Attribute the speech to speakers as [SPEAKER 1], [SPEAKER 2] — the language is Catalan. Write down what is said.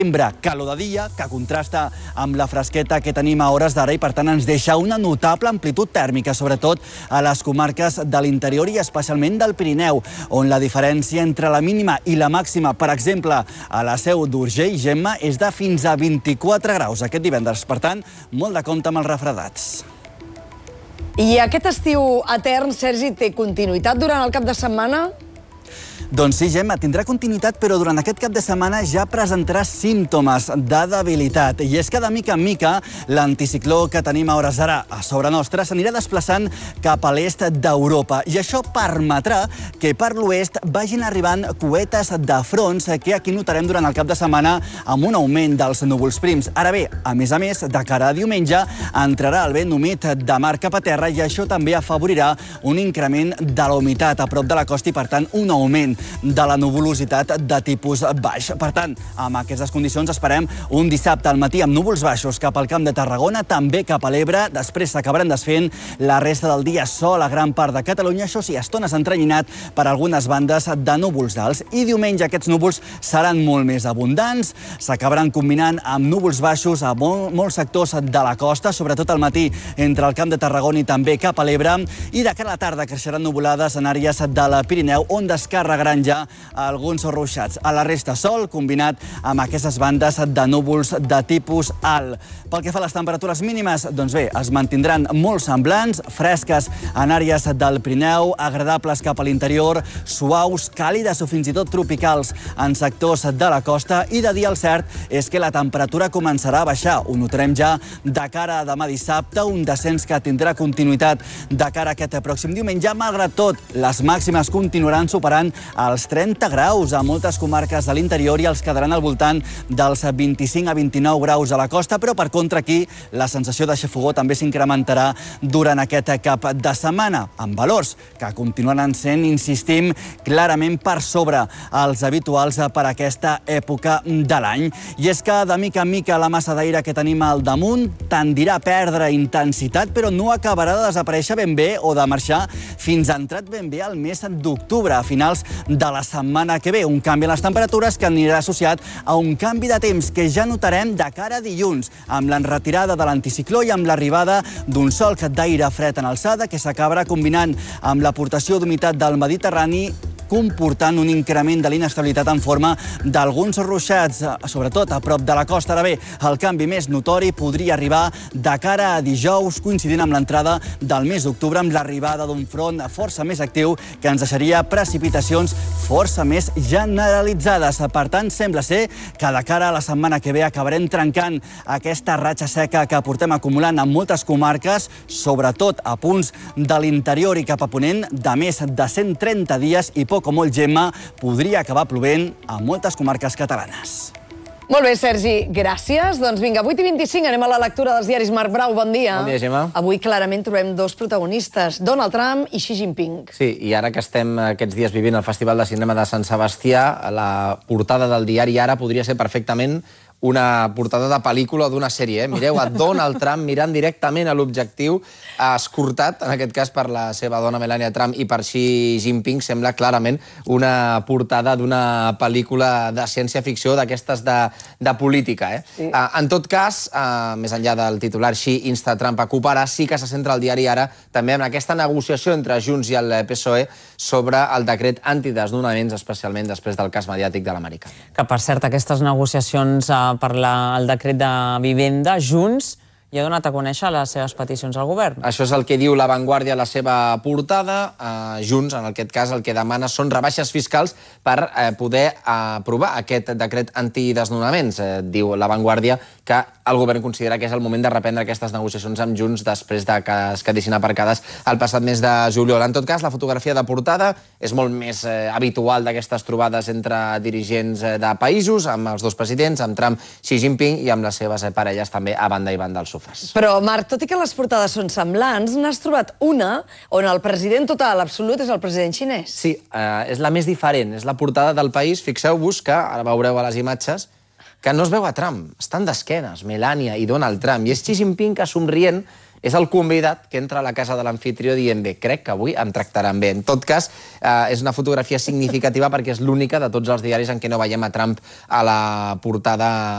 [SPEAKER 1] calor de dia, que contrasta amb la fresqueta que tenim a hores d'ara i, per tant, ens deixa una notable amplitud tèrmica, sobretot a les comarques de l'interior i especialment del Pirineu, on la diferència entre la mínima i la màxima, per exemple, a la Seu d'Urgell, Gemma, és de fins a 24 graus aquest divendres. Per tant, molt de compte amb els refredats.
[SPEAKER 2] I aquest estiu etern, Sergi, té continuïtat durant el cap de setmana?
[SPEAKER 1] Doncs sí, Gemma, tindrà continuïtat, però durant aquest cap de setmana ja presentarà símptomes de debilitat. I és que de mica en mica l'anticicló que tenim a hores d'ara a sobre nostra s'anirà desplaçant cap a l'est d'Europa. I això permetrà que per l'oest vagin arribant cuetes de fronts que aquí notarem durant el cap de setmana amb un augment dels núvols prims. Ara bé, a més, de cara a diumenge entrarà el vent humit de mar cap a terra i això també afavorirà un increment de la humitat a prop de la costa i, per tant, un augment de la nuvolositat de tipus baix. Per tant, amb aquestes condicions esperem un dissabte al matí amb núvols baixos cap al Camp de Tarragona, també cap a l'Ebre. Després s'acabaran desfent la resta del dia sol a gran part de Catalunya. Això sí, estones entrenyinat per algunes bandes de núvols alts. I diumenge aquests núvols seran molt més abundants. S'acabaran combinant amb núvols baixos a molts sectors de la costa, sobretot al matí entre el Camp de Tarragona i també cap a l'Ebre. I de cara a la tarda creixeran nuvolades en àrees de la Pirineu, on descarregaran ja alguns ruixats. A la resta sol, combinat amb aquestes bandes de núvols de tipus alt. Pel que fa a les temperatures mínimes, doncs bé, es mantindran molt semblants, fresques en àrees del Pirineu, agradables cap a l'interior, suaus, càlides o fins i tot tropicals en sectors de la costa, i de dia el cert és que la temperatura començarà a baixar. Ho notarem ja de cara a demà dissabte, un descens que tindrà continuïtat de cara a aquest pròxim diumenge. Malgrat tot, les màximes continuaran superant els 30 graus a moltes comarques de l'interior i els quedaran al voltant dels 25 a 29 graus a la costa, però per contra aquí la sensació de xafogor també s'incrementarà durant aquest cap de setmana, amb valors que continuaran sent, insistim, clarament per sobre els habituals per aquesta època de l'any. I és que de mica en mica la massa d'aire que tenim al damunt tendirà a perdre intensitat, però no acabarà de desaparèixer ben bé o de marxar fins a entrat ben bé al mes d'octubre, a finals de la setmana que ve. Un canvi en les temperatures que anirà associat a un canvi de temps que ja notarem de cara a dilluns, amb la retirada de l'anticicló i amb l'arribada d'un solc d'aire fred en alçada que s'acabarà combinant amb l'aportació d'humitat del Mediterrani, comportant un increment de l'inestabilitat en forma d'alguns ruixats, sobretot a prop de la costa. Ara bé, el canvi més notori podria arribar de cara a dijous, coincidint amb l'entrada del mes d'octubre, amb l'arribada d'un front força més actiu que ens deixaria precipitacions força més generalitzades. Per tant, sembla ser que de cara a la setmana que ve acabarem trencant aquesta ratxa seca que portem acumulant en moltes comarques, sobretot a punts de l'interior i cap a ponent, de més de 130 dies i poc o molt, Gemma, podria acabar plovent a moltes comarques catalanes.
[SPEAKER 2] Molt bé, Sergi, gràcies. Doncs vinga, 8:25, anem a la lectura dels diaris. Marc Brau, bon dia.
[SPEAKER 3] Bon dia, Gemma.
[SPEAKER 2] Avui clarament trobem dos protagonistes, Donald Trump i Xi Jinping.
[SPEAKER 3] Sí, i ara que estem aquests dies vivint el Festival de Cinema de Sant Sebastià, la portada del diari Ara podria ser perfectament una portada de pel·lícula o d'una sèrie. Mireu, a Donald Trump mirant directament a l'objectiu, escortat, en aquest cas per la seva dona Melania Trump i per Xi Jinping, sembla clarament una portada d'una pel·lícula de ciència-ficció d'aquestes de política. Sí. En tot cas, més enllà del titular Xi insta Trump a cooperar, sí que se centra el diari Ara també en aquesta negociació entre Junts i el PSOE sobre el decret antidesnonaments, especialment després del cas mediàtic de l'americà.
[SPEAKER 4] Que, per cert, aquestes negociacions per el decret de vivenda, Junts i ha donat a conèixer les seves peticions al govern.
[SPEAKER 3] Això és el que diu La Vanguardia a la seva portada. Junts, en aquest cas, el que demana són rebaixes fiscals per poder aprovar aquest decret antidesnonaments. Diu La Vanguardia que el govern considera que és el moment de reprendre aquestes negociacions amb Junts després que es quedessin aparcades el passat mes de juliol. En tot cas, la fotografia de portada és molt més habitual d'aquestes trobades entre dirigents de països, amb els dos presidents, amb Trump, Xi Jinping, i amb les seves parelles també a banda i banda al sofà.
[SPEAKER 2] Però, Marc, tot i que les portades són semblants, n'has trobat una on el president total absolut és el president xinès.
[SPEAKER 3] Sí, és la més diferent. És la portada del País. Fixeu-vos que, ara veureu a les imatges, que no es veu a Trump. Estan d'esquenes, Melania i Donald Trump. I és Xi Jinping que, somrient, és el convidat que entra a la casa de l'amfitrió dient bé, crec que avui em tractaran bé. En tot cas, és una fotografia significativa perquè és l'única de tots els diaris en què no veiem a Trump a la portada